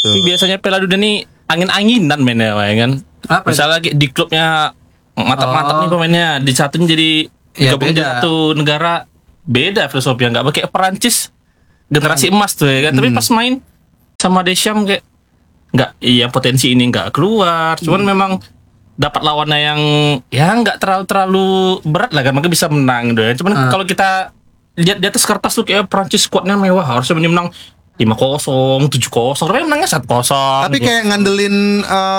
Biasanya Piala Dunia nih angin-anginan mainnya, kan? Misalnya lagi di klubnya mantap-mantap nih pemainnya, di satunya jadi gabung di satu negara, beda filosofinya. Nggak pakai Perancis generasi emas tuh ya kan, tapi pas main sama Deschamps kayak nggak, iya potensi ini nggak keluar, cuman memang dapat lawannya yang ya nggak terlalu berat lah kan, maka bisa menang gitu ya. Cuman kalau kita lihat di atas kertas tuh kayak Perancis skuadnya mewah, harusnya menang 5-0, 7-0, tapi menangnya 1-0. Tapi kayak ngandelin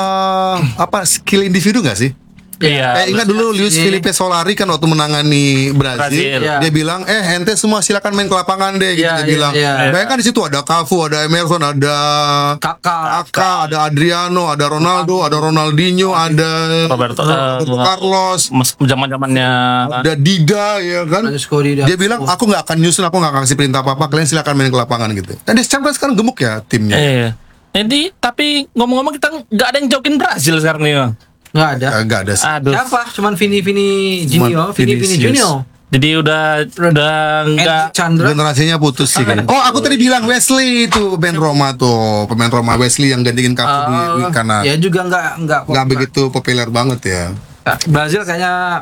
skill individu nggak sih? Iya. Kayak ingat dulu Luis Felipe Solari kan waktu menangani Brazil. Dia bilang, ente semua silakan main ke lapangan deh, gitu dia bilang. Bayangkan di situ ada Cafu, ada Emerson, ada Kakak, ada Adriano, ada Ronaldo, ada Ronaldinho, ada Roberto Carlos, zaman-zamannya ada Dida, ya kan. Dia bilang, aku nggak akan nyusun, aku nggak kasih perintah apa-apa, kalian silakan main ke lapangan gitu. Dan Deschamps kan sekarang gemuk ya timnya. Jadi tapi ngomong-ngomong kita nggak ada yang jokin Brazil sekarang nih, Bang. Nggak ada. Siapa? Cuman Vini Junior. Jadi udah nggak, generasinya putus sih kan. Oh, aku tadi bilang Wesley itu pemain Roma Wesley yang gantiin Cafu di kanan. Ya juga nggak begitu populer banget ya. Brazil kayaknya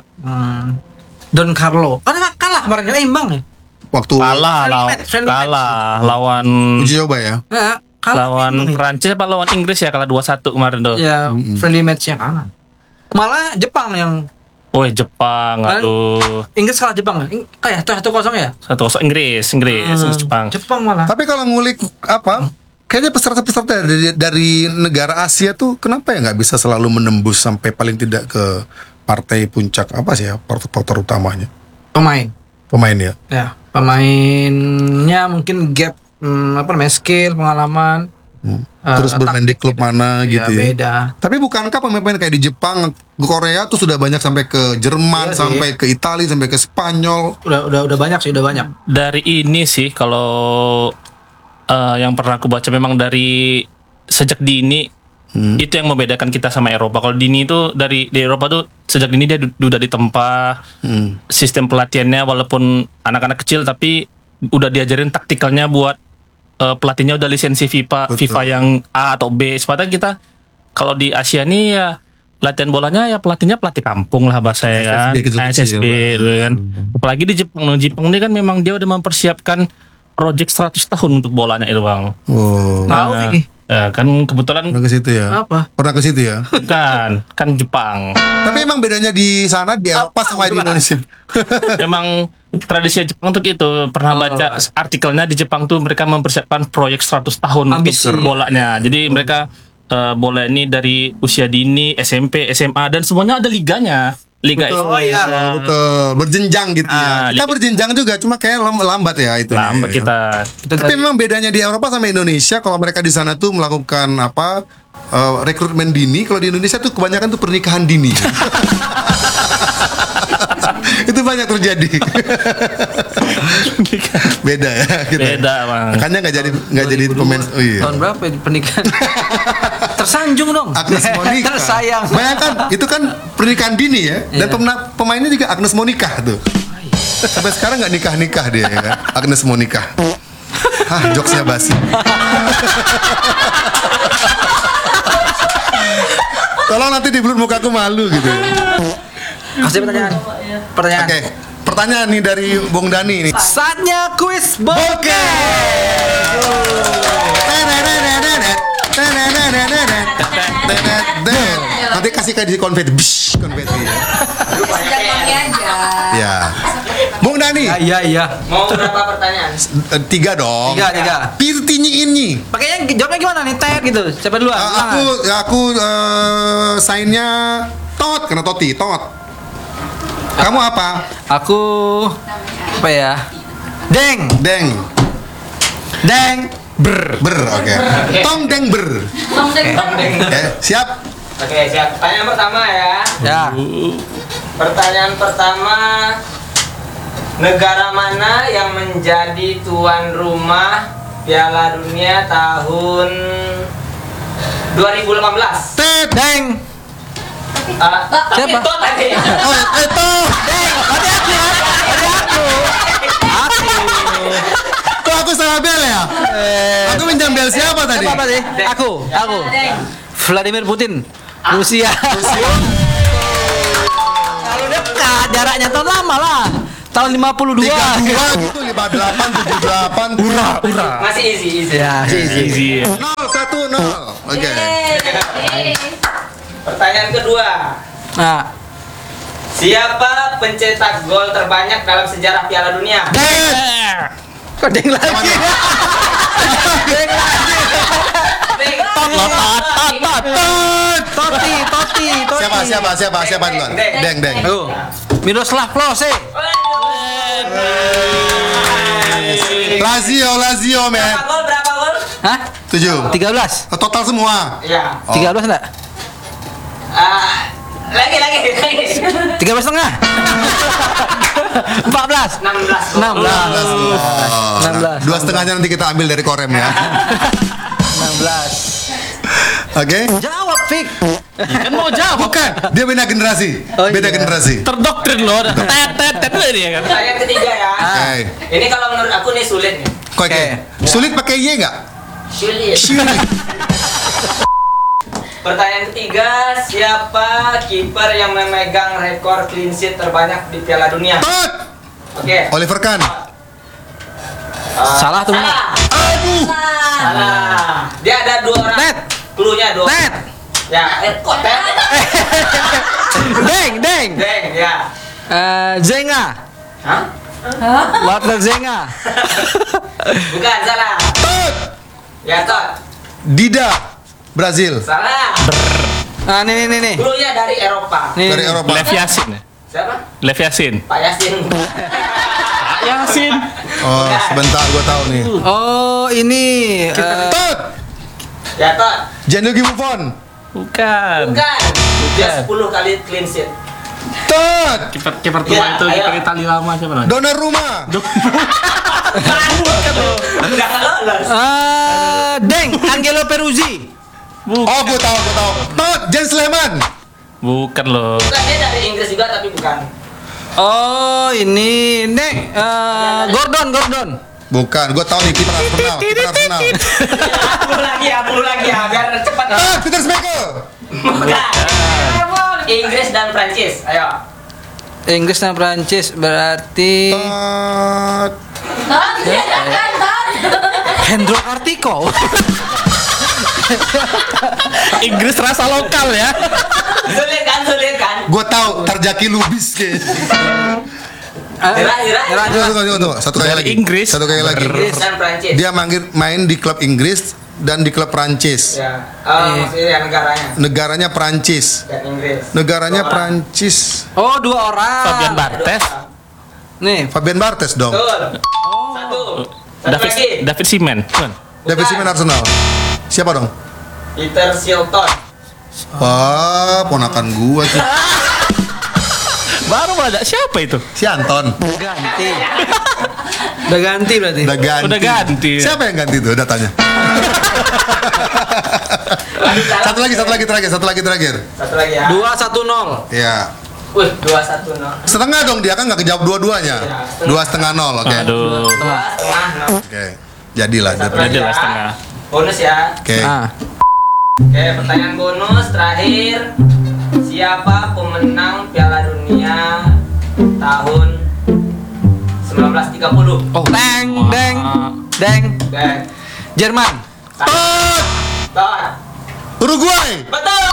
Don Carlo. Kalah kemarin kan, imbang ya. Waktu kalah lawan uji coba ya. Lawan Prancis apa lawan Inggris ya, kalah 2-1 kemarin tuh. Ya, friendly match-nya kalah. Malah Jepang yang Jepang, aduh. Inggris kalah Jepang ya? Kayak 1-0 ya? 1-0 Inggris, Jepang malah. Tapi kalau ngulik kayaknya peserta-peserta dari negara Asia tuh kenapa ya nggak bisa selalu menembus sampai paling tidak ke partai puncak faktor utamanya? Pemain ya? Ya, pemainnya mungkin gap skill, pengalaman. Terus bermain di klub mana gitu ya. Beda. Tapi bukankah pemain-pemain kayak di Jepang, Korea tuh sudah banyak sampai ke Jerman, sampai ke Italia, sampai ke Spanyol. Udah banyak sih, udah banyak. Dari ini sih kalau yang pernah aku baca memang dari sejak dini itu yang membedakan kita sama Eropa. Kalau dini itu di Eropa tuh sejak dini dia udah ditempa sistem pelatihannya, walaupun anak-anak kecil tapi udah diajarin taktikalnya buat pelatihnya udah lisensi FIFA yang A atau B. Sebenarnya kita kalau di Asia nih ya latihan bolanya ya pelatihnya pelatih kampung lah bahasanya kan, SSB gitu kan. Apalagi di Jepang ini kan memang dia udah mempersiapkan project 100 tahun untuk bolanya itu, Bang. Tahu nih. Ya, kan kebetulan pernah ke situ ya. Pernah ke situ ya? Kan Jepang. Tapi emang bedanya di sana di Eropa sama di Indonesia. Emang tradisi Jepang tuh gitu. Pernah baca artikelnya di Jepang tuh mereka mempersiapkan proyek 100 tahun untuk bolanya. Jadi mereka bola ini dari usia dini, SMP, SMA dan semuanya ada liganya. Liga Indonesia. Betul, berjenjang gitu ya. Kita berjenjang juga, cuma kayak lambat ya itu. Lambat kita. Tapi memang bedanya di Eropa sama Indonesia, kalau mereka di sana tuh melakukan rekrutmen dini, kalau di Indonesia tuh kebanyakan tuh pernikahan dini. Itu banyak terjadi. Beda ya. Beda, Bang. Makanya nggak jadi pemain. Oh iya. Tahun berapa ya pernikahan? Tersanjung dong. Agnes Monica. Tersayang. Bayangkan itu kan pernikahan dini ya. Dan pemainnya juga Agnes Monica tuh. Sampai sekarang nggak nikah dia ya kan. Agnes Monica. Jokesnya basi. Tolong nanti di blur mukaku malu gitu. Kasih pertanyaan. Oke. Pertanyaan nih dari Bung Dani nih. Saatnya kuis bokeh. Nanti kasih kayak di konfeti. Konfeti ya. Bung Dani. Iya. Mau berapa pertanyaan? 3 dong. 3. Pirtinya ini. Pakainya jawabnya gimana nih? Tet gitu. Siapa duluan? Aku sign-nya Tot, karena Toti, Tot. Kamu apa? Aku apa ya? Deng. Ber. Oke. Tong deng ber. Siap? Oke, siap. Pertanyaan pertama ya. Ya. Pertanyaan pertama, negara mana yang menjadi tuan rumah Piala Dunia tahun 2018? Deng. Siapa? Itu tadi. Itu. Deng. Tadi aku. aku salah bel ya? Aku minjam bel siapa tadi? Apa tadi? Aku. Vladimir Putin. Rusia. Kalau dekat jaraknya tahun lama lah. Tahun 52. 32 gitu, 58, 78. Ura. Masih easy. Ya, Easy. 0-1-0. Oke. Pertanyaan kedua. Nah, Siapa pencetak gol terbanyak dalam sejarah Piala Dunia? kok deng lagi. Deng lagi. Toti. Siapa duluan? Deng. Aduh. Miroslav Klose. Lazio, men. Berapa gol? Hah? 7. 13. Total semua. Iya. 13 enggak? Lagi. 13,5. 14. 16. 16. 2,5-nya nanti kita ambil dari korem ya. 16. Oke. Jawab, Fik. Kan mau jawab. Bukan, dia beda generasi. Oh, Beda iya. generasi. Terdoktrin loh. Tet dia kan. Pertanyaan ketiga ya. Oke. Ini kalau menurut aku nih sulit nih. Oke. Sulit pakai Y enggak? Sulit. Pertanyaan ketiga, siapa kiper yang memegang rekor clean sheet terbanyak di Piala Dunia? Tot. Oke. Oliver Kahn. Salah tuh, benar. Aduh. Salah. Dia ada 2 orang. Net. Cluenya 2. Net. Ya, kok Ted? Deng. Deng, ya. Zenga. Hah? Walter Zenga. Bukan, salah. Tot. Ya, Tot. Dida. Brazil. Salah. Ah, nih. Cluenya dari Eropa. Nih. Dari Eropa. Lev Yasin. Siapa? Lev Yasin. Pak Yasin. Yasin. Oh, sebentar gua tahu nih. Oh, ini Tot. Ya, Tot. Gianluigi Buffon. Bukan. Bukan. Dia 10 kali clean sheet. Tot. Kiper tua Ya, itu ayo. kiper Itali lama siapa namanya? Donnarumma. Udah nggak lolos. Deng, Angelo Peruzzi. Oh, gua tahu. Tot. Jens Lehmann. Bukan loh. Bukan, dia dari Inggris juga tapi bukan. Oh, ini Gordon. Bukan, gua tahu nih kiper Arsenal. 10 lagi ya, biar cepat. Ah, Peter Schmeichel. Bukan. Inggris dan Prancis. Ayo. Inggris dan Prancis berarti Tot. Hendro Artiko. Inggris rasa lokal ya. Sulit kan? Gua tahu Tarjaki Lubis kayaknya. Hira. Tunggu. Satu kali lagi. Inggris. Inggris dan Prancis. Dia main di klub Inggris dan di klub Prancis. Ya. Maksudnya negaranya. Negaranya Prancis. Dan Inggris. Negaranya Dua orang. Prancis. Oh, 2 orang. Fabian Dua Barthez. orang. Nih. Fabian Barthez dong. Betul. Satu lagi. David Seaman. Bukan. David Seaman Arsenal. Siapa dong? Peter Shilton. Wah, ponakan gua tuh. Baru ada siapa itu? Si Anton. Ganti. Udah ganti berarti. Udah ganti. Ganti. Siapa yang ganti tuh datanya? Satu lagi terakhir. Satu lagi ya. 2-1-0. Ya. Wih, 2-1-0. Setengah dong, dia kan nggak kejawab dua-duanya. Iya, 2,5-0, oke. Aduh. 2,5. Oke. Jadilah. Satu Jadi lagi lah ya. setengah. Bonus ya. Oke. Nah, Oke, pertanyaan bonus terakhir. Siapa pemenang Piala Dunia tahun 1930? oh, deng. Dan Jerman. Tot. Uruguay. Betul.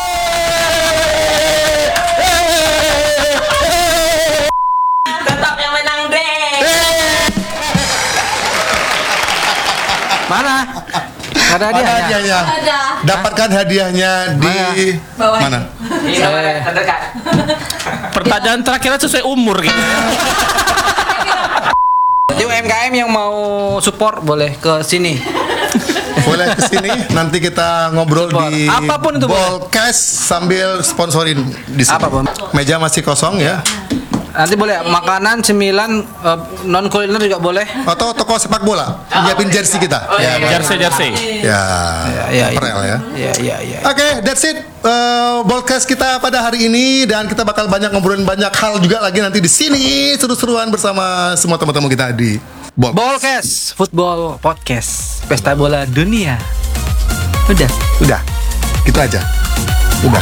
Tetap yang menang deh. Mana? Ada Mana hadiahnya. hadiahnya? Ada. Dapatkan hadiahnya di Bawah. mana? Di nomor terdekat. Pertanyaan terakhirnya sesuai umur gitu. Jadi UMKM yang mau support boleh ke sini. Boleh kesini, nanti kita ngobrol Support. di Apapun itu boleh. Ballcast sambil sponsorin di sini. Apapun. Meja masih kosong ya. Nanti boleh makanan cemilan non kuliner juga boleh. Atau toko sepak bola nyiapin jersey kita. Oh, iya, iya. Jersey. Ya, Iya. perel ya. Iya. Oke, that's it. Ballcast kita pada hari ini dan kita bakal banyak ngobrolin banyak hal juga lagi nanti di sini seru-seruan bersama semua teman-teman kita di Ballcast, football podcast, pesta bola dunia. Udah. Gitu aja.